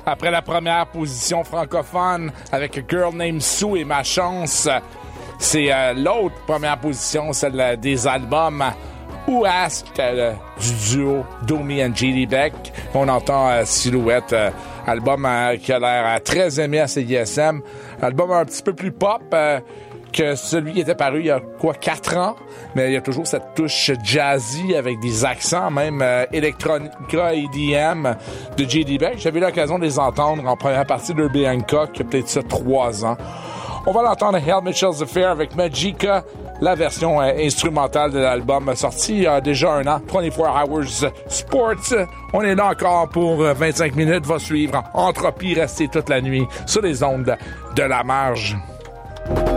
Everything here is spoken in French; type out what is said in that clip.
Après la première position francophone avec A Girl Named Sue et Ma Chance, c'est l'autre première position, celle des albums Who Asked du duo Domi and J.D. Beck. On entend Silhouette, album qui a l'air très aimé à CISM. Album un petit peu plus pop que celui qui était paru il y a 4 ans, mais il y a toujours cette touche jazzy avec des accents, même Electronica EDM de J.D. Beck. J'avais eu l'occasion de les entendre en première partie d'Herbie Hancock, il y a peut-être ça 3 ans. On va l'entendre Hell Mitchell's Affair avec Magica, la version instrumentale de l'album sorti il y a déjà 1 an, 24 Hours Sports. On est là encore pour 25 minutes, va suivre Entropie, rester toute la nuit sur les ondes de la marge.